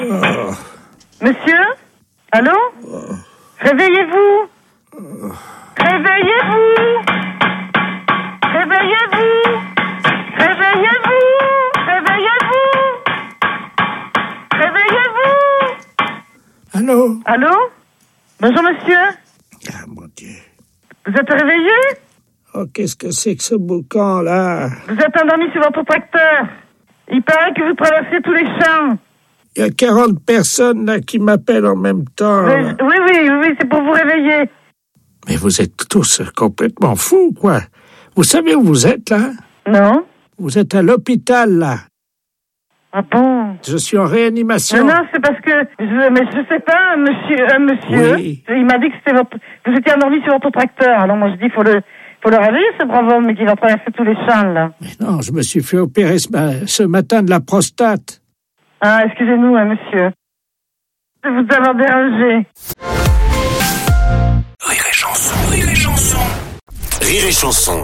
Monsieur? Allô? Réveillez-vous! Réveillez-vous! Réveillez-vous! Réveillez-vous! Réveillez-vous! Réveillez-vous! Allô? Allô? Bonjour monsieur. Ah, mon Dieu. Vous êtes réveillé? Oh, qu'est-ce que c'est que ce boucan, là? Vous êtes endormi sur votre tracteur. Il paraît que vous traversez tous les champs. Il y a 40 personnes, là, qui m'appellent en même temps. Oui, c'est pour vous réveiller. Mais vous êtes tous complètement fous, quoi. Vous savez où vous êtes, là? Non. Vous êtes à l'hôpital, là. Ah bon? Je suis en réanimation. Non, c'est parce que je sais pas, monsieur. Oui. Il m'a dit que vous étiez endormi sur votre tracteur. Alors moi je dis faut le réveiller, ce brave homme qui va traverser tous les champs là. Mais non, je me suis fait opérer ce matin de la prostate. Ah, excusez-nous, monsieur. De vous avoir dérangé. Rire et chanson, rire et chanson. Rire et chanson.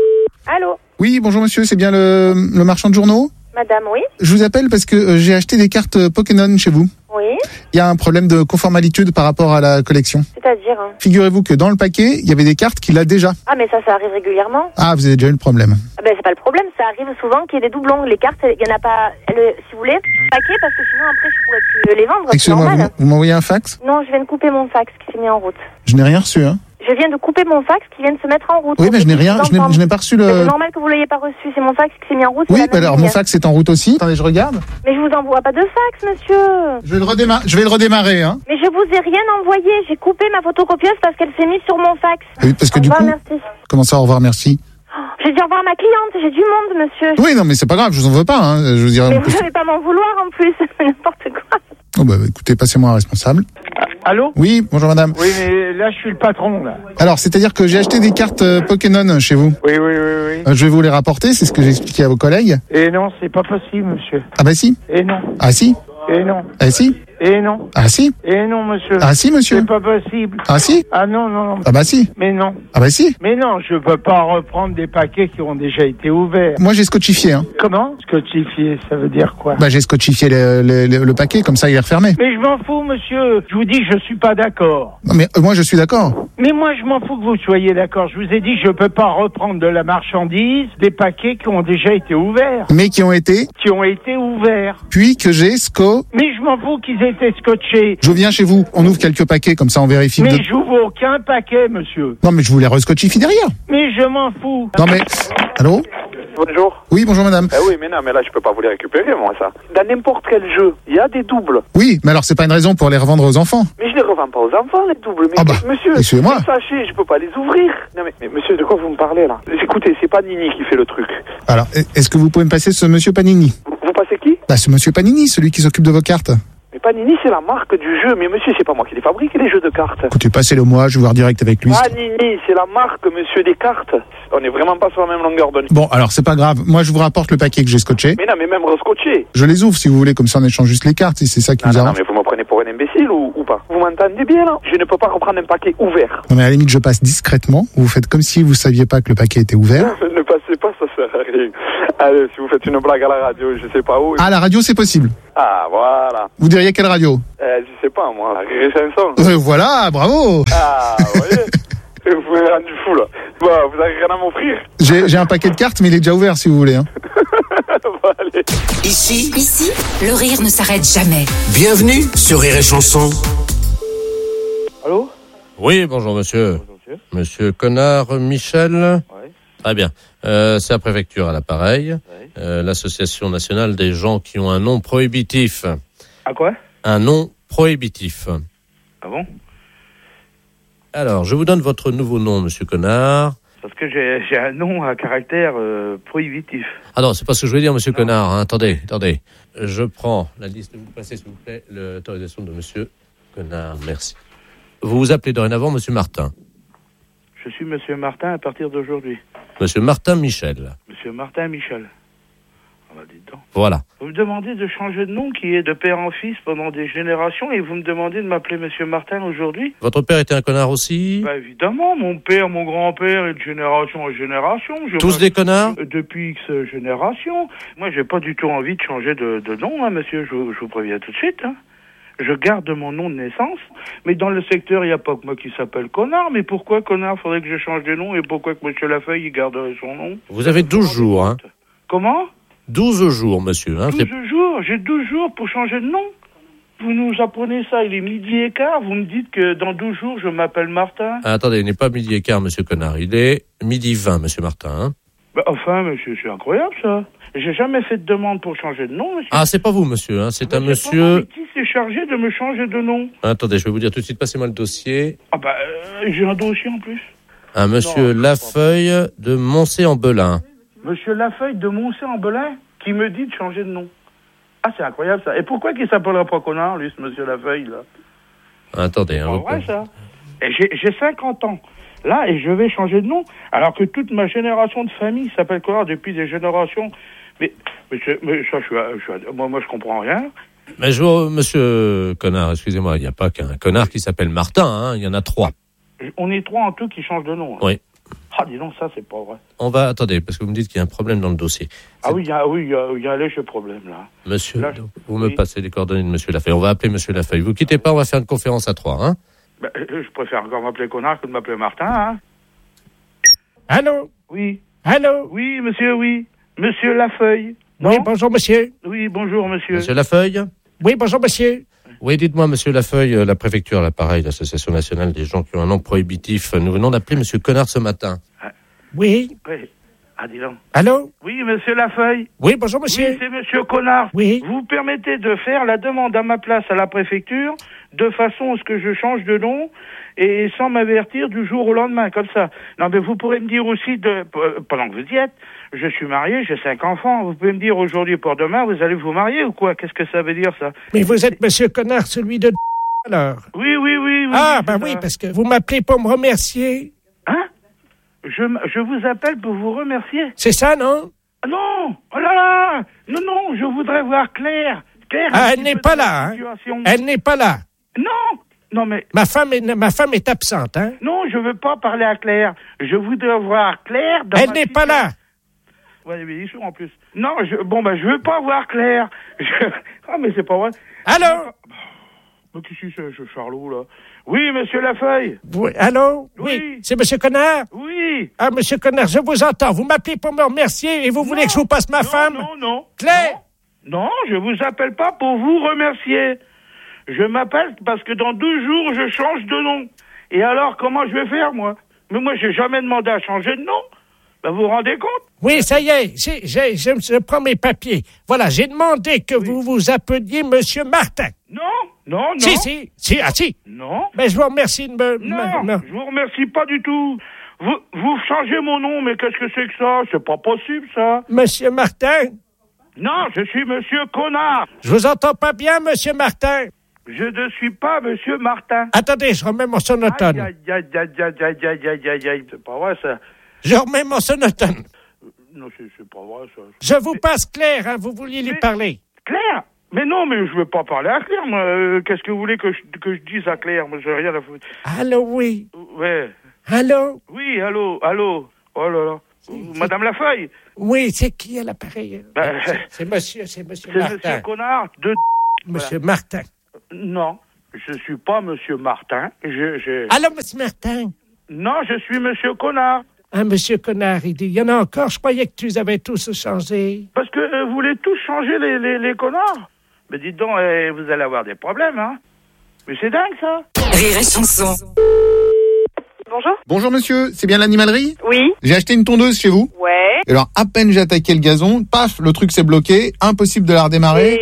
Allô? Oui, bonjour monsieur, c'est bien le marchand de journaux? Madame, oui? Je vous appelle parce que j'ai acheté des cartes Pokémon chez vous. Oui? Il y a un problème de conformalitude par rapport à la collection. C'est-à-dire? Figurez-vous que dans le paquet, il y avait des cartes qu'il a déjà. Ah, mais ça arrive régulièrement. Ah, vous avez déjà eu le problème. Ah ben, c'est pas le problème, ça arrive souvent qu'il y ait des doublons. Les cartes, il y en a pas, si vous voulez, paquet, parce que sinon après je pourrais plus les vendre. Excusez-moi, vous m'envoyez un fax? Non, je viens de couper mon fax qui s'est mis en route. Je n'ai rien reçu, hein. Je viens de couper mon fax qui vient de se mettre en route. Oui, mais je n'ai pas reçu le... C'est normal que vous l'ayez pas reçu, c'est mon fax qui s'est mis en route. Oui, alors mon fax est en route aussi. Attendez, je regarde. Mais je vous envoie pas de fax, monsieur. Je vais le redémarrer, hein. Mais je vous ai rien envoyé, j'ai coupé ma photocopieuse parce qu'elle s'est mise sur mon fax. Oui, parce que au du revoir, coup... merci. Comment ça, au revoir, merci? J'ai dit au revoir à ma cliente, j'ai du monde, monsieur. Oui, non, mais c'est pas grave, je vous en veux pas, hein. Je veux dire... Mais vous n'allez pas m'en vouloir en plus, n'importe quoi. Oh bah écoutez, passez-moi un responsable. Allô? Oui, bonjour madame. Oui, mais là, je suis le patron, là. Alors, c'est-à-dire que j'ai acheté des cartes Pokémon chez vous. Oui. Je vais vous les rapporter, c'est ce que j'ai expliqué à vos collègues. Et non, c'est pas possible, monsieur. Ah bah si. Et non. Ah si. Et non. Ah si. Et non. Ah si. Et non, monsieur. Ah si, monsieur. C'est pas possible. Ah si. Ah non. Ah bah si. Mais non. Ah bah si. Mais non, je peux pas reprendre des paquets qui ont déjà été ouverts. Moi j'ai scotchifié, hein. Comment? Scotchifié, ça veut dire quoi? Bah j'ai scotchifié le paquet, comme ça il est refermé. Mais je m'en fous, monsieur. Je vous dis, je suis pas d'accord. Non mais moi je suis d'accord. Mais moi, je m'en fous que vous soyez d'accord. Je vous ai dit, je peux pas reprendre de la marchandise des paquets qui ont déjà été ouverts. Mais qui ont été ouverts. Puis que j'ai Mais je m'en fous qu'ils aient été scotchés. Je viens chez vous, on ouvre quelques paquets, comme ça on vérifie. Mais j'ouvre aucun paquet, monsieur. Non mais je vous les rescotchifie derrière. Mais je m'en fous. Non mais... Allô? Bonjour. Oui, bonjour madame. Oui, mais non, mais là je peux pas vous les récupérer, moi, ça. Dans n'importe quel jeu, il y a des doubles. Oui, mais alors c'est pas une raison pour les revendre aux enfants. Mais je les revends pas aux enfants, les doubles. Mais ah bah, monsieur, excusez-moi. Sachez, je peux pas les ouvrir. Non mais monsieur, de quoi vous me parlez là? Écoutez, c'est Panini qui fait le truc. Alors, est-ce que vous pouvez me passer ce monsieur Panini? Vous passez qui? Bah, ce monsieur Panini, celui qui s'occupe de vos cartes. Mais Panini, c'est la marque du jeu. Mais monsieur, c'est pas moi qui les fabrique, les jeux de cartes. Écoutez, passez-le moi, je vais voir direct avec lui. Panini, c'est la marque, monsieur, des cartes. On est vraiment pas sur la même longueur d'onde. Bon, alors c'est pas grave. Moi, je vous rapporte le paquet que j'ai scotché. Mais non, mais même rescotché. Je les ouvre si vous voulez, comme ça on échange juste les cartes, si c'est ça qui vous arrange. Non, mais vous me prenez pour un imbécile ou pas? Vous m'entendez bien là? Je ne peux pas reprendre un paquet ouvert. Non mais à la limite, je passe discrètement. Vous faites comme si vous saviez pas que le paquet était ouvert. Ne passez pas, ça sert à rien. Allez, si vous faites une blague à la radio, je sais pas où. Ah, la radio, c'est possible. Ah, voilà. Vous diriez quelle radio? Je sais pas, moi, Rire et chanson. Voilà, bravo. Ah, vous voyez. Vous m'avez rendu fou, là. Bon, vous avez rien à m'offrir? J'ai un paquet de cartes, mais il est déjà ouvert, si vous voulez. Hein. Bon, allez. Ici, le rire ne s'arrête jamais. Bienvenue sur Rire et chanson. Allô? Oui, bonjour monsieur. Bonjour, monsieur. Monsieur Connard Michel. Oui. Très bien. C'est la préfecture à l'appareil. Oui. L'Association nationale des gens qui ont un nom prohibitif. À quoi? Un nom prohibitif. Ah bon? Alors, je vous donne votre nouveau nom, monsieur Connard. Parce que j'ai un nom à caractère prohibitif. Ah non, c'est pas ce que je voulais dire, monsieur Connard. Hein. Attendez. Je prends la liste. Vous passez, s'il vous plaît, l'autorisation de monsieur Connard. Merci. Vous vous appelez dorénavant monsieur Martin. Je suis monsieur Martin à partir d'aujourd'hui. Monsieur Martin Michel. Monsieur Martin Michel. Ah bah, dites donc. Voilà. Vous me demandez de changer de nom qui est de père en fils pendant des générations et vous me demandez de m'appeler Monsieur Martin aujourd'hui? Votre père était un connard aussi? Bah évidemment, mon père, mon grand-père et de génération en génération. Tous des connards? Depuis X générations. Moi, j'ai pas du tout envie de changer de nom, hein, monsieur, je vous préviens tout de suite. Hein. Je garde mon nom de naissance, mais dans le secteur, il n'y a pas que moi qui s'appelle Connard. Mais pourquoi Connard faudrait que je change de nom et pourquoi que Monsieur Lafeuille, il garderait son nom? Vous avez 12 jours, hein? Comment? 12 jours, monsieur. Hein, 12 jours? J'ai 12 jours pour changer de nom? Vous nous apprenez ça, il est 12h15, vous me dites que dans 12 jours, je m'appelle Martin? Ah, attendez, il n'est pas 12h15, monsieur Connard. Il est 12h20, monsieur Martin. Hein. Bah, enfin, monsieur, c'est incroyable, ça. J'ai jamais fait de demande pour changer de nom, monsieur. Ah, c'est pas vous, monsieur. Hein. C'est un Pas monsieur... qui s'est chargé de me changer de nom? Attendez, je vais vous dire tout de suite. Passez-moi le dossier. Ah bah, j'ai un dossier en plus. Un monsieur Lafeuille de Moncé-en-Belin. Monsieur Lafeuille de Moncé-en-Belin qui me dit de changer de nom. Ah, c'est incroyable, ça. Et pourquoi qu'il s'appellera pas Connard, lui, ce monsieur Lafeuille, là? Attendez. C'est pas vrai, ça. Et j'ai 50 ans. Là, et je vais changer de nom, alors que toute ma génération de famille s'appelle Connard depuis des générations. Mais ça, moi, je comprends rien. Mais monsieur Connard, excusez-moi, il n'y a pas qu'un connard qui s'appelle Martin, hein, il y en a 3. On est 3 en tout qui changent de nom. Hein. Oui. Ah, dis donc, ça, c'est pas vrai. Attendez, parce que vous me dites qu'il y a un problème dans le dossier. Ah oui, il y a un léger problème, là. Monsieur, là, vous me passez les coordonnées de monsieur Lafeuille. On va appeler monsieur Lafeuille. Vous quittez pas, on va faire une conférence à 3, hein. Ben, je préfère encore m'appeler Connard que de m'appeler Martin, hein. Allô? Oui. Allô? Oui, monsieur, oui. Monsieur Lafeuille. Oui, bonjour, monsieur. Oui, bonjour, monsieur. Monsieur Lafeuille? Oui, bonjour, monsieur. Oui, dites-moi, monsieur Lafeuille, la préfecture, là, pareil, l'Association nationale des gens qui ont un nom prohibitif. Nous venons d'appeler monsieur Connard ce matin. Oui. Oui. Ah, dis donc. Allô? Oui, monsieur Lafeuille. Oui, bonjour, monsieur. Oui, c'est monsieur Connard. Oui. Vous permettez de faire la demande à ma place à la préfecture de façon à ce que je change de nom et sans m'avertir du jour au lendemain, comme ça. Non, mais vous pourrez me dire aussi, pendant que vous y êtes, je suis marié, j'ai 5 enfants. Vous pouvez me dire aujourd'hui pour demain, vous allez vous marier ou quoi? Qu'est-ce que ça veut dire, ça? Mais vous êtes monsieur Connard, celui de alors. Oui. Ah, ben oui, parce que vous m'appelez pour me remercier. Hein? Je vous appelle pour vous remercier. C'est ça, non? Ah non! Oh là là! Non, je voudrais voir Claire. Ah, elle n'est pas là, hein? Elle n'est pas là. Non, mais... Ma femme est absente, hein? Non, je veux pas parler à Claire. Je voudrais voir Claire dans Elle n'est pas là. Ouais, mais ils sont en plus. Non, je veux pas voir Claire. Ah, mais c'est pas vrai. Allô? Mais qu'est-ce que c'est, Charlot, là? Oui, monsieur Lafeuille. Oui, allô? Oui. C'est monsieur Connard? Oui. Ah, monsieur Connard, je vous entends. Vous m'appelez pour me remercier et vous voulez que je vous passe ma femme? Non. Claire? Non, je vous appelle pas pour vous remercier. Je m'appelle parce que dans 12 jours, je change de nom. Et alors, comment je vais faire, moi? Mais moi, j'ai jamais demandé à changer de nom. Ben, vous vous rendez compte? Oui, ça y est. Je prends mes papiers. Voilà, j'ai demandé que vous vous appeliez monsieur Martin. Non. Si. Ah, si. Non. Mais je vous remercie de me... Non, je vous remercie pas du tout. Vous changez mon nom, mais qu'est-ce que c'est que ça? C'est pas possible, ça. Monsieur Martin? Non, je suis monsieur Connard. Je vous entends pas bien, monsieur Martin. Je ne suis pas monsieur Martin. Attendez, je remets mon sonotone. Aïe, c'est pas vrai, ça. Je remets mon sonotone. Non, c'est pas vrai, ça. Je vous passe Claire, hein, vous vouliez lui parler. Claire? Mais non, mais je veux pas parler à Claire, moi. Qu'est-ce que vous voulez que je dise à Claire? Moi, j'ai rien à foutre. Allô, oui. Ouais. Allô? Oui, allô. Oh là là. Madame Lafeuille? Oui, c'est qui à l'appareil? C'est monsieur Martin. C'est monsieur Connard de... Monsieur Martin. Non, je suis pas monsieur Martin. Allô, monsieur Martin? Non, je suis monsieur Connard. Ah, monsieur Connard, il dit, il y en a encore, je croyais que tu les avais tous changés. Parce que vous voulez tous changer les connards? Mais dites donc, vous allez avoir des problèmes, hein. Mais c'est dingue, ça. Rire et chanson. Bonjour. Bonjour monsieur, c'est bien l'animalerie? Oui. J'ai acheté une tondeuse chez vous. Ouais. Et alors, à peine j'ai attaqué le gazon, paf, le truc s'est bloqué, impossible de la redémarrer. C'est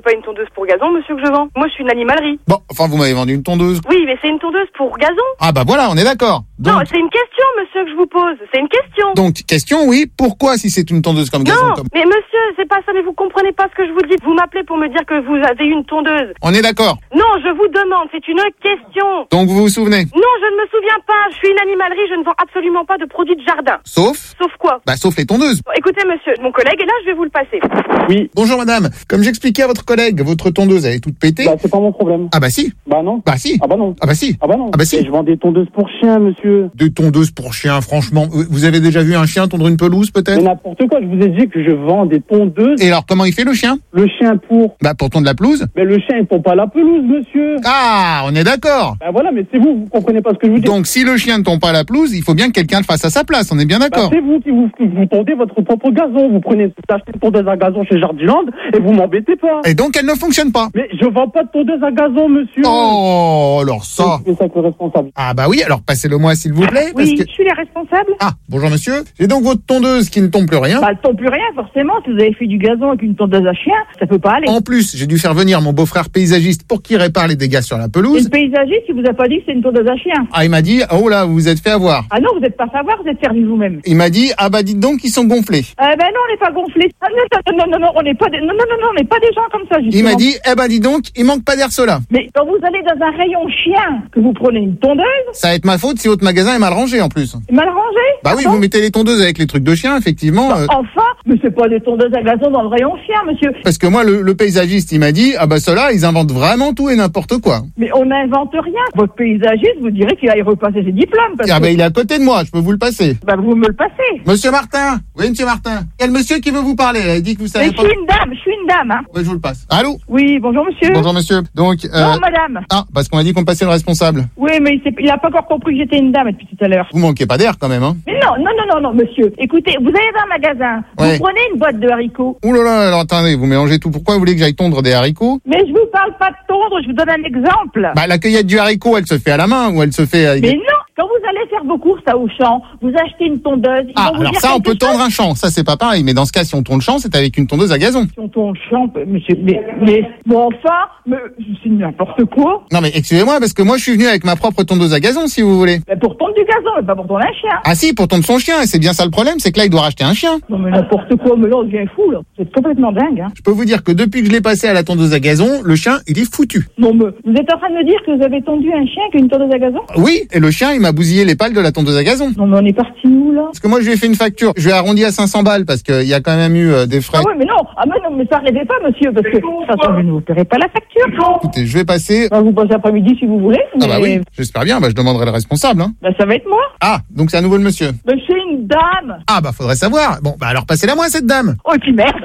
pas une tondeuse pour gazon, monsieur, que je vends. Moi, je suis une animalerie. Bon, enfin, vous m'avez vendu une tondeuse. Oui, mais c'est une tondeuse pour gazon. Ah bah voilà, on est d'accord. Donc, Non, c'est une question, monsieur, que je vous pose. C'est une question. donc, question, oui. Pourquoi si c'est une tondeuse comme gazon Non, comme... mais monsieur, c'est pas ça, mais vous comprenez pas ce que je vous dis. Vous m'appelez pour me dire que vous avez une tondeuse. On est d'accord. Non, je vous demande, c'est une question. Donc, vous vous souvenez? Non, je ne me souviens pas. Je suis une animalerie, je ne vends absolument pas de produits de jardin. Sauf? Sauf quoi? Bah, sauf les tondeuses. Bon, écoutez, monsieur, mon collègue est là, je vais vous le passer. Oui. Bonjour madame. Comme j'expliquais à votre collègue, votre tondeuse, elle est toute pétée. Bah, c'est pas mon problème. Ah bah si. Bah non. Bah si. Ah bah non. Ah bah si. Ah bah non. Ah bah si. Et je vends des tondeuses pour chiens, monsieur. Des tondeuses pour chiens, franchement. Vous avez déjà vu un chien tondre une pelouse, Mais peut-être? n'importe quoi, je vous ai dit que je vends des tondeuses. Et alors, comment il fait le chien? Le chien pour. Bah, pour tondre la pelouse. Mais le chien, il tombe pas la pelouse, monsieur. Ah, on est d'accord. Bah voilà, mais c'est vous comprenez pas ce que je vous dis. Donc, si le chien ne tombe pas la pelouse, il faut bien que quelqu'un le fasse à sa place. On est bien Bah, d'accord. c'est vous qui vous tondez votre propre gazon. Vous achetez une tondeuse à gazon chez Jardiland et vous m'embêtez pas. Et donc, elle ne fonctionne pas. Mais je vends pas de tondeuse à gazon, monsieur. Oh, alors ça. C'est ça que le responsable. Ah bah oui, alors passez-le moi s'il vous plaît. Oui, parce que... je suis la responsable. Ah, bonjour monsieur. J'ai donc votre tondeuse qui ne tombe plus rien. Bah, elle tombe plus rien, forcément. Si vous avez fait du gazon avec une tondeuse à chien, ça peut pas aller. En plus, j'ai dû faire venir mon beau-frère paysagiste pour qu'il répare les dégâts sur la Et pelouse. le paysagiste, il vous a pas dit que c'est une tondeuse à chien. Ah, il m'a dit, oh là, vous vous êtes fait avoir. Ah non, vous n'êtes pas savoir, vous êtes servi vous-même. Il m'a dit, ah bah dites donc, ils sont gonflés. Ben non, on n'est pas gonflés. Ah non, on n'est pas des... non, on n'est pas des gens comme ça, justement. Il m'a dit, eh ben dis donc, il manque pas d'air cela. Mais quand vous allez dans un rayon chien, que vous prenez une tondeuse, Ça va être ma faute si votre magasin est mal rangé en plus. c'est mal rangé. Bah oui, vous mettez les tondeuses avec les trucs de chien, effectivement. Enfin, mais c'est pas des tondeuses à gazon dans le rayon chien, monsieur. Parce que moi, le paysagiste, il m'a dit, ah bah ceux-là, ils inventent vraiment tout et n'importe quoi. Mais on n'invente rien. Votre paysagiste vous dirait qu'il aille repasser ses diplômes. Parce Ah que... bah il est à côté de moi, je peux vous le passer. Bah vous me le passez. Monsieur Martin. Oui, monsieur Martin. Il y a le monsieur qui veut vous parler. Il dit que vous savez Mais pas. je suis une dame, hein. Oui, je vous le passe. Allô? Oui, bonjour monsieur. Bonjour monsieur. Donc, Non, madame. ah, parce qu'on a dit qu'on passait le responsable. Oui, mais il a pas encore compris que j'étais une dame depuis tout à l'heure. Vous manquez pas d'air quand même, hein? Mais non, monsieur. Écoutez, vous allez dans un magasin, Ouais. vous prenez une boîte de haricots. Ouh là là, alors attendez, vous mélangez tout. Pourquoi vous voulez que j'aille tondre des haricots? Mais je vous parle pas de tondre, je vous donne un exemple. Bah, la cueillette du haricot, elle se fait à la main ou elle se fait avec Mais des... non, quand vous allez faire vos courses à Auchan, vous achetez une tondeuse. Ils Ah, vont vous alors dire ça, on quelque peut tondre un champ. Ça, c'est pas pareil. Mais dans ce cas, si on tourne le champ, c'est avec une tondeuse à gazon. Si on tourne le champ, monsieur, bon, enfin, mais c'est n'importe quoi. Non, mais excusez-moi, parce que moi, je suis venu avec ma propre tondeuse à gazon, si vous voulez. Mais pour tondre du gazon, mais pas pour tondre un chien. Ah si, pour tondre son chien. Et c'est bien ça le problème, c'est que là, il doit racheter un chien. Non, mais n'importe quoi, mais là, on devient fou, là. Vous êtes complètement dingue, hein. Je peux vous dire que depuis que je l'ai passé à la tondeuse à gazon, le chien, il est foutu. Non, mais vous êtes en train de me dire que vous avez tondu un chien avec une tondeuse à gazon? Oui, et le chien, il m'a bousillé les pales de la tondeuse à gazon. Non, mais on est parti où, là? Parce que moi, je lui ai fait une facture. Je lui ai arrondi à 500 balles parce qu'il y a quand même eu des frais. Ah oui, mais non, mais ça rêvez pas, monsieur, parce que, de toute façon, je ne vous paierai pas la facture. Écoutez, je vais passer... Vous passez après-midi si vous voulez. Ah bah mais- oui, j'espère bien. Bah, je demanderai le responsable, hein. Bah, ça va être moi. Ah, donc c'est à nouveau le monsieur. Mais je suis une dame. Ah bah, faudrait savoir. Bon, bah alors passez-la moi, cette dame. Oh, et puis merde.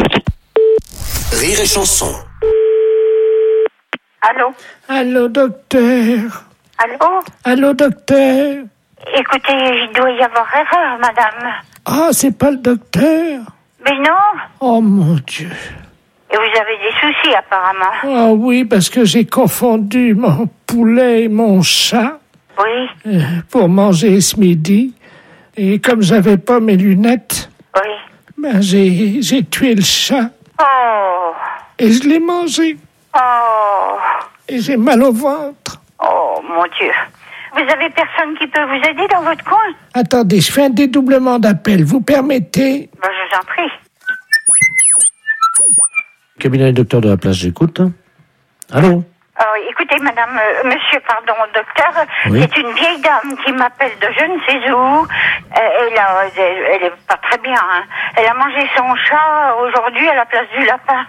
Rire et chanson. Allô? Allô, docteur. Allô? Docteur. Écoutez, il doit y avoir erreur, madame. Ah, c'est pas le docteur. Mais non. Oh mon Dieu. Et vous avez des soucis, apparemment. Ah oui, parce que j'ai confondu mon poulet et mon chat Oui, pour manger ce midi. Et comme j'avais pas mes lunettes, oui. ben j'ai tué le chat Oh, et je l'ai mangé. oh, Et j'ai mal au ventre. oh, mon Dieu. Vous avez personne qui peut vous aider dans votre coin? Attendez, je fais un dédoublement d'appel. Vous permettez? Ben, je vous en prie. Cabinet docteur de la place, j'écoute. Allô? Écoutez, madame, monsieur, pardon, docteur, Oui. c'est une vieille dame qui m'appelle de je ne sais où. Elle est pas très bien, hein. Elle a mangé son chat aujourd'hui à la place du lapin.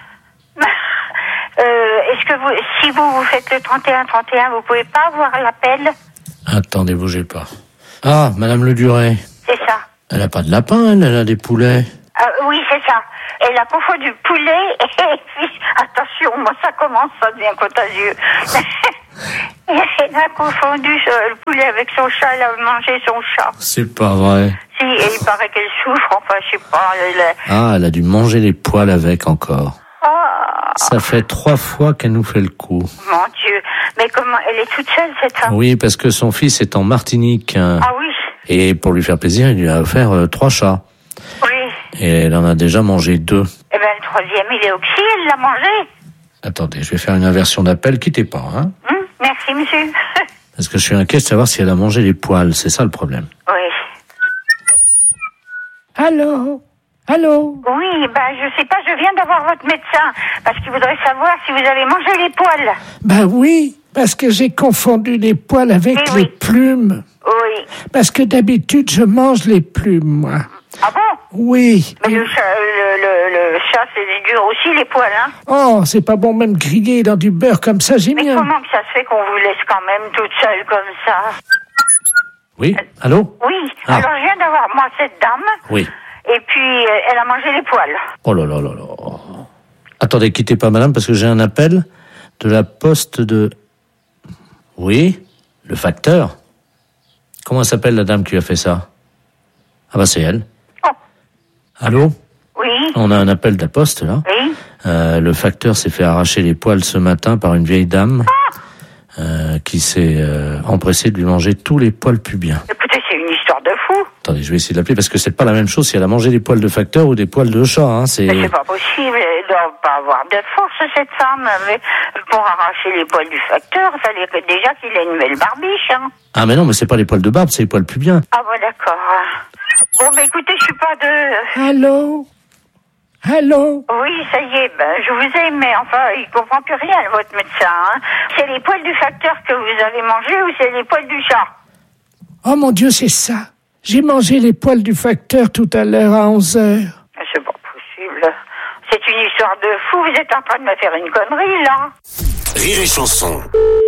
Est-ce que si vous faites le 31-31, vous pouvez pas avoir l'appel? Attendez, bougez pas. Ah, Madame Le Duret. C'est ça. Elle a pas de lapin, elle a des poulets. Oui, c'est ça. Elle a confondu poulet et puis, attention, moi ça commence, ça devient contagieux. Elle a confondu le poulet avec son chat, elle a mangé son chat. C'est pas vrai. Si, et il paraît qu'elle souffre, enfin, je sais pas. Ah, elle a dû manger les poils avec encore. Ah, Ça fait 3 fois qu'elle nous fait le coup. mon Dieu. Mais comment, elle est toute seule, cette femme? Oui, parce que son fils est en Martinique. Ah oui, Et pour lui faire plaisir, il lui a offert 3 chats. oui. Et elle en a déjà mangé 2. Eh ben, le troisième, il est au pied, elle l'a mangé. Attendez, je vais faire une inversion d'appel. Quittez pas, hein. Merci, monsieur. Parce que je suis inquiet de savoir si elle a mangé les poils. C'est ça le problème. Oui. Allô? Allô? Oui, je sais pas, je viens d'avoir votre médecin, parce qu'il voudrait savoir si vous avez mangé les poils. Ben oui, parce que j'ai confondu les poils avec les plumes. Oui. Parce que d'habitude, je mange les plumes, moi. Ah bon? Oui. Mais le chat, c'est dur aussi, les poils, hein? Oh, c'est pas bon même grillé dans du beurre comme ça, j'ai Mais mis comment que ça se fait qu'on vous laisse quand même toute seule comme ça? Oui, allô? Oui, alors je viens d'avoir, moi, cette dame. Oui. Et puis, elle a mangé les poils. Oh là là là là. Attendez, quittez pas, madame, parce que j'ai un appel de la poste de... Oui, le facteur. Comment s'appelle la dame qui a fait ça? Ah bah c'est elle. Oh. Allô? Oui. On a un appel de la poste, là. Oui. Le facteur s'est fait arracher les poils ce matin par une vieille dame qui s'est empressée de lui manger tous les poils pubiens. Écoutez, c'est une histoire de fou. Attendez, je vais essayer de l'appeler parce que c'est pas la même chose si elle a mangé des poils de facteur ou des poils de chat, hein. Mais c'est pas possible, elle doit pas avoir de force, cette femme. Mais pour arracher les poils du facteur, il fallait déjà qu'il ait une belle barbiche, hein. Ah mais non, mais c'est pas les poils de barbe, c'est les poils pubiens. Ah bon, d'accord. Bon, écoutez, je suis pas de... Allô? Allô? Oui, ça y est, je vous ai, mais enfin, il comprend plus rien, votre médecin, hein. C'est les poils du facteur que vous avez mangés ou c'est les poils du chat? Oh mon Dieu, c'est ça. J'ai mangé les poils du facteur tout à l'heure à 11h. C'est pas possible. C'est une histoire de fou, vous êtes en train de me faire une connerie, là. Rire et chanson.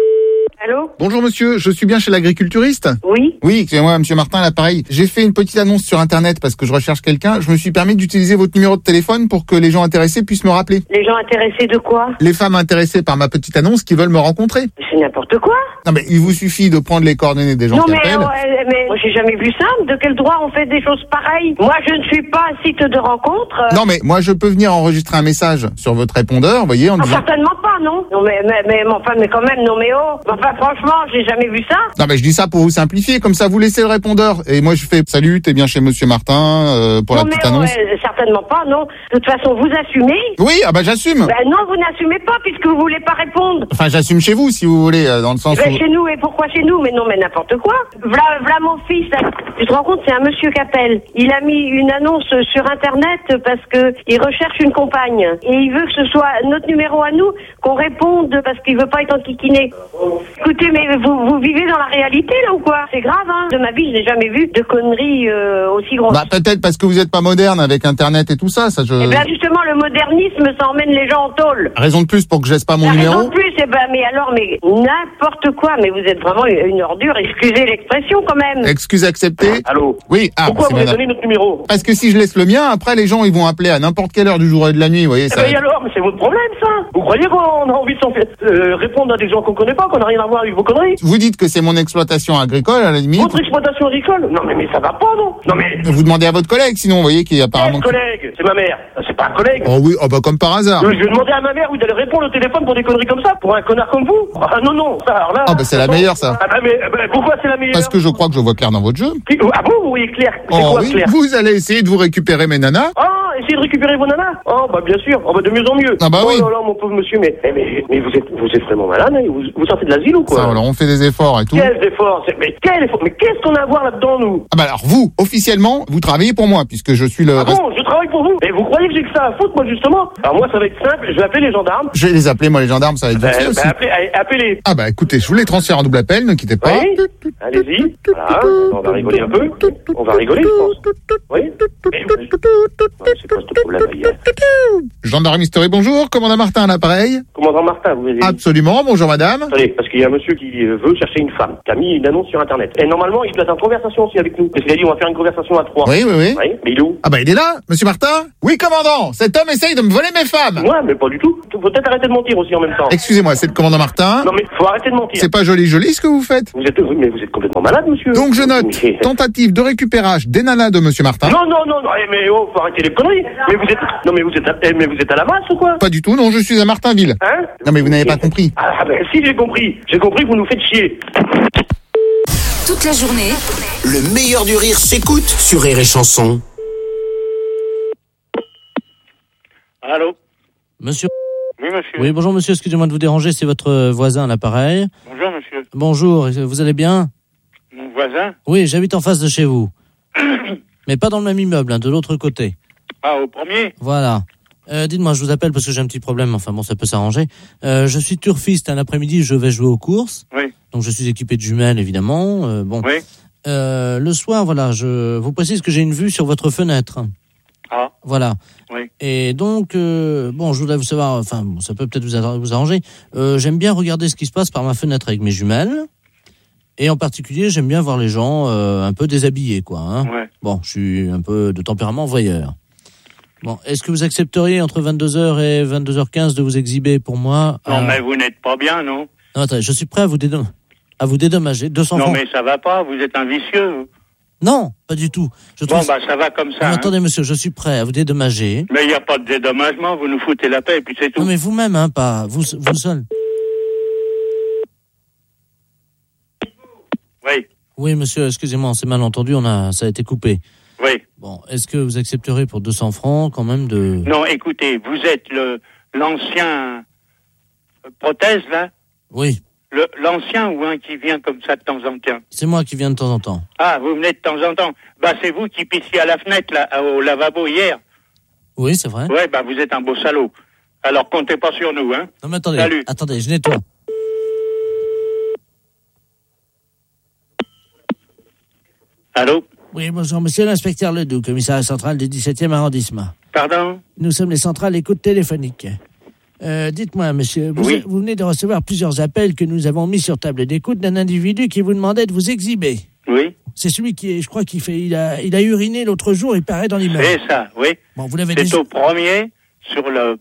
Allô? Bonjour monsieur, je suis bien chez l'agriculturiste? Oui. Oui, excusez-moi, monsieur Martin, à l'appareil. J'ai fait une petite annonce sur internet parce que je recherche quelqu'un. Je me suis permis d'utiliser votre numéro de téléphone pour que les gens intéressés puissent me rappeler. Les gens intéressés de quoi? Les femmes intéressées par ma petite annonce qui veulent me rencontrer. C'est n'importe quoi. Non mais il vous suffit de prendre les coordonnées des gens Non qui mais, appellent. mais moi j'ai jamais vu ça. De quel droit on fait des choses pareilles? Moi je ne suis pas un site de rencontre. Non mais moi je peux venir enregistrer un message sur votre répondeur, vous voyez, en disant... Certainement pas, non. Non mais enfin, mais quand même, non mais oh. Enfin franchement, j'ai jamais vu ça. Non mais je dis ça pour vous simplifier, comme ça vous laissez le répondeur. Et moi je fais salut, t'es bien chez monsieur Martin pour la petite annonce. Certainement pas, non. De toute façon, vous assumez. Oui, ah bah j'assume. Non, vous n'assumez pas puisque vous voulez pas répondre. Enfin j'assume chez vous si vous voulez, dans le sens où... Chez nous, et pourquoi chez nous? Mais non, mais n'importe quoi. V'là mon fils, là. Tu te rends compte, c'est un monsieur qui appelle. Il a mis une annonce sur internet parce que il recherche une compagne. Et il veut que ce soit notre numéro à nous, qu'on réponde parce qu'il veut pas être enquiquiné. Écoutez, mais vous vivez dans la réalité, là, ou quoi? C'est grave, hein. De ma vie, je n'ai jamais vu de conneries aussi grosses. Bah peut-être parce que vous êtes pas moderne avec internet et tout ça, ça je... Eh ben justement, le modernisme, ça emmène les gens en tôle. Raison de plus pour que je laisse pas mon numéro. Raison de plus, mais alors, mais n'importe quoi, mais vous êtes vraiment une ordure, excusez l'expression quand même. Excuse acceptée. Allô? Oui, Pourquoi c'est vous avez madame. donné notre numéro? Parce que si je laisse le mien, après les gens ils vont appeler à n'importe quelle heure du jour et de la nuit, vous voyez ça. Et alors, mais c'est votre problème ça. Vous croyez qu'on a envie de répondre à des gens qu'on connaît pas, qu'on n'a rien à voir avec vos conneries? Vous dites que c'est mon exploitation agricole à la limite. Votre exploitation agricole? Non mais ça va pas, non? Non mais... Vous demandez à votre collègue sinon, vous voyez qu'il y a apparemment... Quel collègue? C'est ma mère. C'est pas un collègue. Oh oui, oh bah comme par hasard. Je vais demander à ma mère, oui, d'aller répondre au téléphone pour des conneries comme ça? Pour un connard comme vous? Ah non, ça alors là... Ah bah c'est la meilleure ça. Ah bah mais pourquoi c'est la meilleure? Parce que je crois que je vois clair dans votre jeu. Ah bon, vous voyez clair? C'est Oh quoi oui, clair? vous allez essayer de vous récupérer mes nanas. Ah, essayez de récupérer vos nanas? Oh bah bien sûr, oh bah de mieux en mieux. Ah bah oui. Oh là là, mon pauvre monsieur, mais vous êtes vraiment malade, hein? Vous sortez de l'asile ou quoi? Ça, alors on fait des efforts et tout. Quels efforts? Mais quel effort? Mais qu'est-ce qu'on a à voir là-dedans, nous? Ah bah alors vous, officiellement, vous travaillez pour moi puisque je suis le... Ah bon, je travaille pour vous? Et vous croyez que j'ai que ça à foutre, moi, justement? Alors moi, ça va être simple, je vais appeler les gendarmes. Je vais les appeler, moi les gendarmes, ça va être vite aussi. Appelez. Ah bah écoutez, je vous les transfère en double appel, ne quittez pas. Oui, allez-y. Voilà, on va rigoler un peu. On va rigoler, je pense. Oui. C'est pas ce problème, hier. Gendarme History, bonjour, commandant Martin à l'appareil. Commandant Martin, vous avez... Absolument, bonjour madame. Attendez, parce qu'il y a un monsieur qui veut chercher une femme, qui a mis une annonce sur internet. Et normalement, il doit être en conversation aussi avec nous. Parce qu'il a dit, on va faire une conversation à 3. Oui. Oui, mais il est où? Ah bah il est là, monsieur Martin. Oui commandant, cet homme essaye de me voler mes femmes. Ouais, mais pas du tout. Faut peut-être arrêter de mentir aussi en même temps. Excusez-moi, c'est le commandant Martin. Non mais faut arrêter de mentir. C'est pas joli ce que vous faites. Vous êtes complètement malade, monsieur. Donc je note, tentative de récupérage des nanas de monsieur Martin. Non, mais oh, faut arrêter les conneries. Mais vous êtes à la masse ou quoi? Pas du tout, non, je suis à Martinville. Hein? Non mais vous n'avez pas compris. Ah ben si, j'ai compris, vous nous faites chier. Toute la journée, Le meilleur du rire s'écoute sur Rire et chanson. Allô? Monsieur. Oui, monsieur. Oui, bonjour monsieur, excusez-moi de vous déranger, c'est votre voisin à l'appareil. Bonjour, monsieur. Bonjour, vous allez bien? Mon voisin? Oui, j'habite en face de chez vous. Mais pas dans le même immeuble, de l'autre côté. Ah, au premier? Voilà. Dites-moi, je vous appelle parce que j'ai un petit problème, enfin bon, ça peut s'arranger. Je suis turfiste, un après-midi, je vais jouer aux courses. Oui. Donc je suis équipé de jumelles, évidemment. Bon. Oui. Le soir, voilà, je vous précise que j'ai une vue sur votre fenêtre. Ah. Voilà. Oui. Et donc, bon, je voudrais vous savoir, enfin, bon, ça peut peut-être vous arranger. J'aime bien regarder ce qui se passe par ma fenêtre avec mes jumelles. Et en particulier, j'aime bien voir les gens un peu déshabillés, quoi. Hein. Ouais. Bon, je suis un peu de tempérament voyeur. Bon, est-ce que vous accepteriez entre 22h et 22h15 de vous exhiber pour moi? Non, mais vous n'êtes pas bien, non? Non, attendez, je suis prêt à vous dédommager. 200 non, francs. mais ça va pas, vous êtes un vicieux. Vous. Non, pas du tout. Bon, bah ça va comme ça. Non, attendez, monsieur, je suis prêt à vous dédommager. Mais il n'y a pas de dédommagement, vous nous foutez la paix et puis c'est tout. Non, mais vous-même, hein, pas vous seul. Oui. Oui, monsieur, excusez-moi, on s'est mal entendu, ça a été coupé. Oui. Bon, est-ce que vous accepterez pour 200 francs quand même de... Non, écoutez, vous êtes l'ancien prothèse, là? Oui. L'ancien ou un qui vient comme ça de temps en temps? C'est moi qui viens de temps en temps. Ah, vous venez de temps en temps. Bah, c'est vous qui pissiez à la fenêtre, là, au lavabo hier. Oui, c'est vrai. Ouais, bah, vous êtes un beau salaud. Alors, comptez pas sur nous, hein. Non, mais attendez. Salut. Attendez, je nettoie. Allô? Oui, bonjour, monsieur l'inspecteur Ledoux, commissariat central du 17e arrondissement. Pardon? Nous sommes les centrales écoute téléphonique. Dites-moi, monsieur, vous venez de recevoir plusieurs appels que nous avons mis sur table d'écoute d'un individu qui vous demandait de vous exhiber. Oui. C'est celui qui, je crois, il a uriné l'autre jour, il paraît dans l'immeuble. C'est ça, oui. Bon, vous l'avez C'est au premier, sur le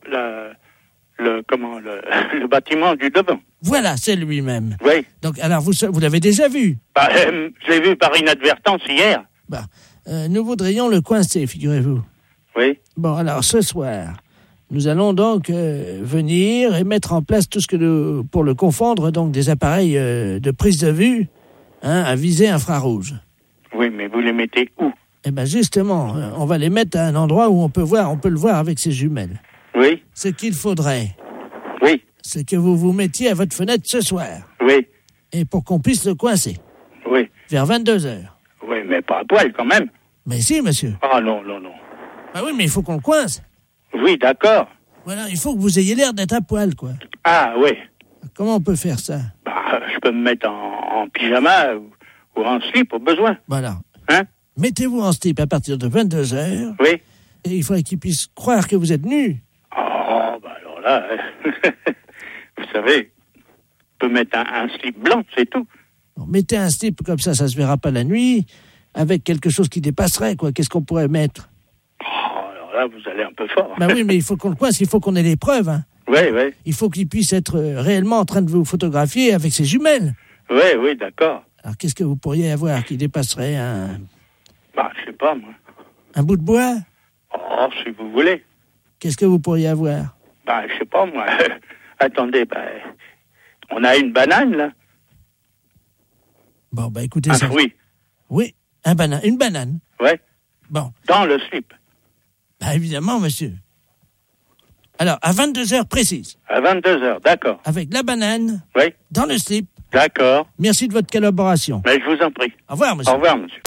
bâtiment du devant. Voilà, c'est lui-même. Oui. Donc, alors, vous l'avez déjà vu? Bah, je l'ai vu par inadvertance hier. Bah, nous voudrions le coincer, figurez-vous. Oui. Bon, alors, ce soir, nous allons donc venir et mettre en place tout ce que pour le confondre, donc des appareils de prise de vue, à visée infrarouge. Oui, mais vous les mettez où? Eh ben, justement, on va les mettre à un endroit où on peut le voir avec ses jumelles. Oui. Ce qu'il faudrait. Oui. C'est que vous vous mettiez à votre fenêtre ce soir. Oui. Et pour qu'on puisse le coincer. Oui. Vers 22h. Oui, mais pas à poil quand même. Mais si, monsieur. Ah non, non, non. Bah oui, mais il faut qu'on le coince. Oui, d'accord. Voilà, il faut que vous ayez l'air d'être à poil, quoi. Ah, oui. Comment on peut faire ça? Bah, je peux me mettre en pyjama ou en slip au besoin. Voilà. Hein? Mettez-vous en slip à partir de 22h. Oui. Et il faudrait qu'il puisse croire que vous êtes nu. Oh, bah alors là, vous savez, on peut mettre un slip blanc, c'est tout. Bon, mettez un slip comme ça se verra pas la nuit, avec quelque chose qui dépasserait, quoi. Qu'est-ce qu'on pourrait mettre? Oh, alors là, vous allez un peu fort. Bah oui, mais il faut qu'on le coince, il faut qu'on ait les preuves, hein. Oui, oui. Il faut qu'il puisse être réellement en train de vous photographier avec ses jumelles. Oui, oui, d'accord. Alors, qu'est-ce que vous pourriez avoir qui dépasserait Bah, je sais pas, moi. Un bout de bois? Oh, si vous voulez. Qu'est-ce que vous pourriez avoir? Bah, je sais pas, moi. Attendez, bah, on a une banane, là. Bon, bah, écoutez un ça. fruit. Oui, une banane. Ouais. Bon. Dans le slip. Bah, évidemment, monsieur. Alors, à 22h précise. À 22h, d'accord. Avec la banane. Oui. Dans le slip. D'accord. Merci de votre collaboration. Mais je vous en prie. Au revoir, monsieur. Au revoir, monsieur.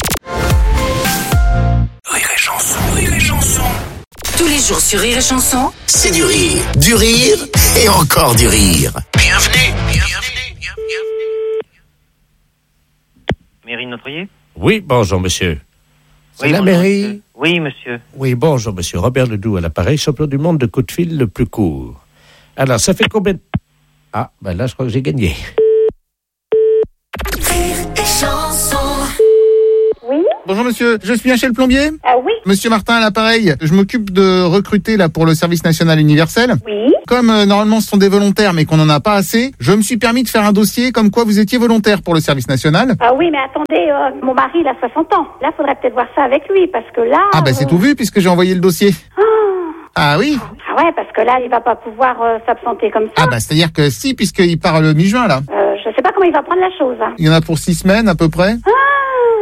Rire et chanson, rire et chanson. Tous les jours sur Rire et Chanson, C'est du rire et encore du rire. Bienvenue. Mairie de Notre-Riez? Oui, bonjour, monsieur. C'est Oui, la bonjour, mairie? monsieur. Oui, monsieur. Oui, bonjour, monsieur. Robert Ledoux à l'appareil, champion du monde de coup de fil le plus court. Alors, ça fait combien de... Ah, ben là, je crois que j'ai gagné. Oui. Bonjour monsieur, je suis Michel Plombier. Ah oui. Monsieur Martin à l'appareil, je m'occupe de recruter là pour le service national universel. Oui. Comme normalement ce sont des volontaires mais qu'on n'en a pas assez, je me suis permis de faire un dossier comme quoi vous étiez volontaire pour le service national. Ah oui, mais attendez, mon mari il a 60 ans. Là, faudrait peut-être voir ça avec lui parce que là... Ah bah c'est tout vu puisque j'ai envoyé le dossier. Ah oui. Ah ouais, parce que là, il va pas pouvoir s'absenter comme ça. Ah bah c'est-à-dire que si, puisqu'il part le mi-juin là. Je sais pas comment il va prendre la chose. Hein. Il y en a pour 6 semaines à peu près. Ben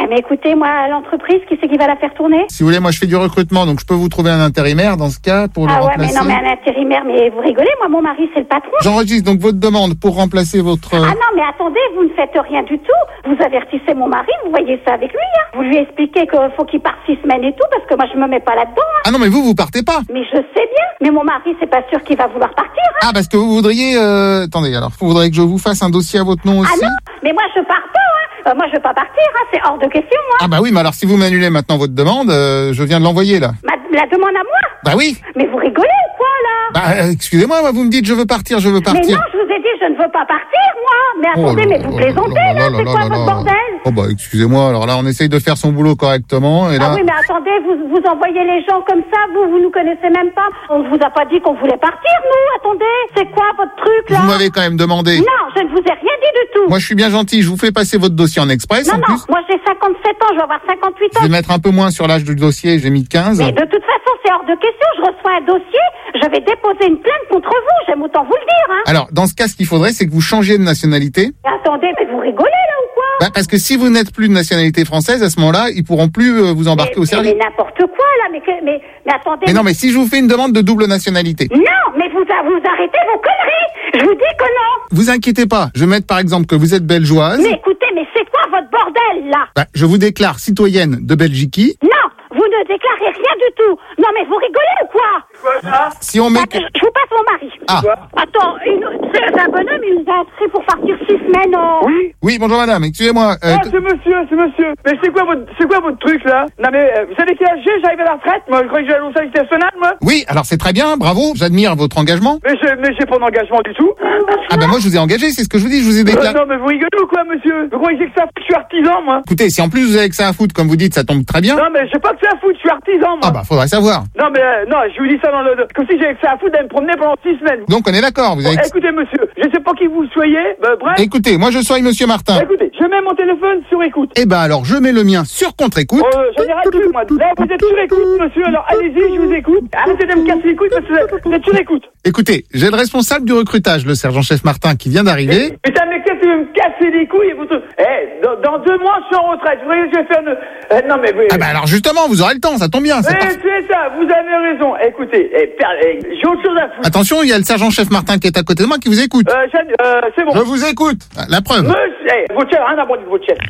Ouais, mais écoutez, moi, l'entreprise, qui c'est qui va la faire tourner? Si vous voulez, moi je fais du recrutement, donc je peux vous trouver un intérimaire dans ce cas pour le remplacer. Mais non, mais un intérimaire, mais vous rigolez, moi, mon mari, c'est le patron. J'enregistre donc votre demande pour remplacer votre... Ah non, mais attendez, vous ne faites rien du tout. Vous avertissez mon mari, vous voyez ça avec lui, hein. Vous lui expliquez qu'il faut qu'il parte 6 semaines et tout, parce que moi, je me mets pas là-dedans, hein. Ah non, mais vous partez pas. Mais je sais bien, mais mon mari, c'est pas sûr qu'il va vouloir partir, hein. Ah, parce que vous voudriez... Attendez, alors, vous voudriez que je vous fasse un dossier à votre nom aussi? Ah non, mais moi, je pars pas, hein. Moi, je veux pas partir, hein. C'est hors de question, hein. Ah bah oui, mais alors si vous m'annulez maintenant votre demande, je viens de l'envoyer, là. La demande à moi? Bah oui. Mais vous rigolez ou quoi, là? Bah, excusez-moi, vous me dites je veux partir. Mais non, je vous ai dit, je ne veux pas partir, moi. Mais attendez, mais vous plaisantez, là. C'est quoi votre bordel? Oh bah, excusez-moi, alors là, on essaye de faire son boulot correctement, et là... Ah oui, mais attendez, vous envoyez les gens comme ça, vous nous connaissez même pas. On ne vous a pas dit qu'on voulait partir, nous. Attendez, c'est quoi votre truc, là? Vous m'avez quand même demandé. Non, je ne vous ai rien dit du tout. Moi, je suis bien gentil, je vous fais passer votre dossier en express, non, en plus. Moi, j'ai 57 ans, je vais avoir 58 ans. Je vais mettre un peu moins sur l'âge du dossier, j'ai mis 15. Mais de toute façon, c'est hors de question. Je reçois un dossier, je vais déposer une plainte contre vous. J'aime autant vous le dire, hein. Alors, dans ce cas, ce qu'il faudrait, c'est que vous changiez de nationalité. Attendez, mais vous rigolez, là, ou quoi? Bah, parce que si vous n'êtes plus de nationalité française, à ce moment-là, ils pourront plus vous embarquer au service. Mais n'importe quoi, là, mais attendez. Mais non, mais si je vous fais une demande de double nationalité. Non, mais vous arrêtez vos conneries. Je vous dis que non. Vous inquiétez pas, je vais mettre par exemple que vous êtes belgeoise. Mais écoutez, mais c'est quoi votre bordel, là? Bah, je vous déclare citoyenne de Belgique. Non, vous ne déclarez rien du tout. Non, mais vous rigolez ou quoi? Si on met... Je vous passe mon mari. Ah. Attends, c'est un bonhomme, il nous a inscrit pour partir 6 semaines en... Oui, bonjour madame, excusez-moi. c'est monsieur. Mais c'est quoi votre truc, là? Non, mais vous savez quel âge j'ai? J'arrive à la retraite, moi. Je croyais que j'allais au service national, moi. Oui, alors c'est très bien, bravo, j'admire votre engagement. Mais j'ai pas d'engagement du tout. Ah ben moi je vous ai engagé, c'est ce que je vous dis, je vous ai déclaré. Non, mais vous rigolez ou quoi, monsieur? Vous croyez que ça je suis artisan, moi? Écoutez, si en plus vous avez que ça à foutre, comme vous dites, ça tombe très bien. Non, mais j'ai pas que ça à foutre, je suis artisan, moi. Ah bah faudrait savoir. Non, mais non, je vous dis ça comme si j'avais que ça à foutre d'aller me promener pendant 6 semaines. Donc on est d'accord, vous avez... Écoutez, monsieur, je sais pas qui vous soyez, bref. Écoutez, moi je suis monsieur Martin. Écoutez, je mets mon téléphone sur écoute. Eh ben alors je mets le mien sur contre-écoute. J'en ai rien plus, moi. Là, vous êtes sur écoute, monsieur, alors allez-y, je vous écoute. Arrêtez de me casser les couilles parce que vous êtes sur écoute. Écoutez, j'ai le responsable du recrutage, le sergent-chef Martin, qui vient d'arriver. Putain, mais qu'est-ce que vous me cassez les couilles et vous... dans 2 mois, je suis en retraite. Vous voyez, je vais faire non, mais... Ah bah alors justement, vous aurez le temps, ça tombe bien. C'est ça, vous avez raison. Écoutez, j'ai autre chose à foutre. Attention, il y a le sergent-chef Martin qui est à côté de moi qui vous écoute. C'est bon. Je vous écoute. La preuve. Monsieur, votre chef, rien à voir de votre chef.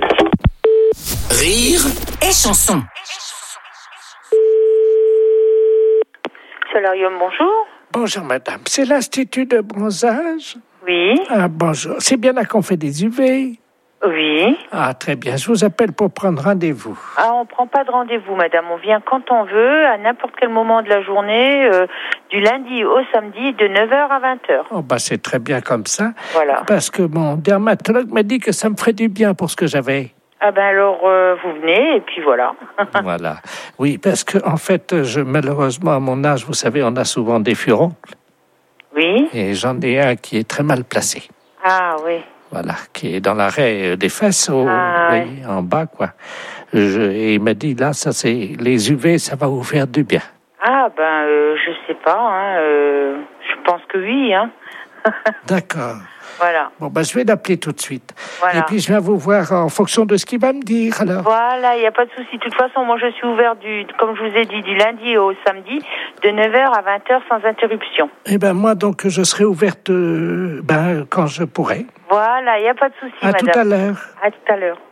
Rire et chanson. Solarium, bonjour. Bonjour madame, c'est l'Institut de bronzage? Oui. Ah bonjour, c'est bien là qu'on fait des UV? Oui. Ah très bien, je vous appelle pour prendre rendez-vous. Ah, on prend pas de rendez-vous, madame. On vient quand on veut, à n'importe quel moment de la journée, du lundi au samedi, de 9h à 20h. Oh bah c'est très bien comme ça. Voilà. Parce que mon dermatologue m'a dit que ça me ferait du bien pour ce que j'avais. Ah ben alors, vous venez, et puis voilà. Voilà. Oui, parce que en fait, malheureusement, à mon âge, vous savez, on a souvent des furoncles. Oui. Et j'en ai un qui est très mal placé. Ah oui. Voilà, qui est dans l'arrêt des fesses, en bas, quoi. Et il m'a dit, là, ça c'est les UV, ça va vous faire du bien. Ah ben, je sais pas, hein, je pense que oui, hein. D'accord. Voilà. Bon, ben, je vais l'appeler tout de suite. Voilà. Et puis, je viens vous voir en fonction de ce qu'il va me dire, alors. Voilà, il n'y a pas de souci. De toute façon, moi, je suis ouvert comme je vous ai dit, du lundi au samedi, de 9h à 20h sans interruption. Eh ben, moi, donc, je serai ouverte, quand je pourrai. Voilà, il n'y a pas de souci, madame. À tout à l'heure. À tout à l'heure.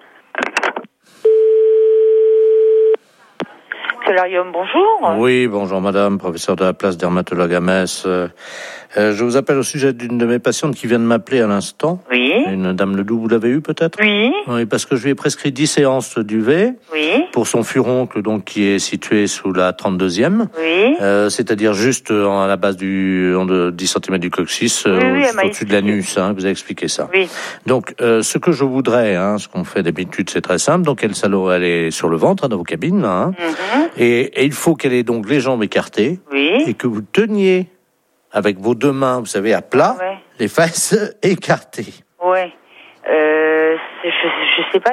Solarium, bonjour. Oui, bonjour madame, professeur de la place dermatologue à Metz. Je vous appelle au sujet d'une de mes patientes qui vient de m'appeler à l'instant. Oui. Une dame Ledoux, vous l'avez eu peut-être? Oui. Oui, parce que je lui ai prescrit 10 séances d'UV. Oui. Pour son furoncle, donc, qui est situé sous la 32e. Oui. C'est-à-dire juste à la base de 10 cm du coccyx, juste au-dessus de l'anus, hein, vous avez expliqué ça. Oui. Donc, ce que je voudrais, ce qu'on fait d'habitude, c'est très simple. Donc, elle est sur le ventre, dans vos cabines, là, et il faut qu'elle ait donc les jambes écartées. Oui. Et que vous teniez avec vos 2 mains, vous savez, à plat, les fesses écartées. Ouais. Je sais pas.